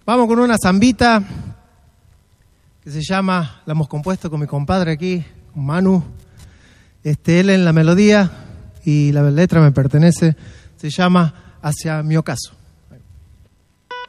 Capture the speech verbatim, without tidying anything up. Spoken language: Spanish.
Vamos con una zambita que se llama, la hemos compuesto con mi compadre aquí, con Manu. Este, él en la melodía y la letra me pertenece, se llama Hacia mi ocaso.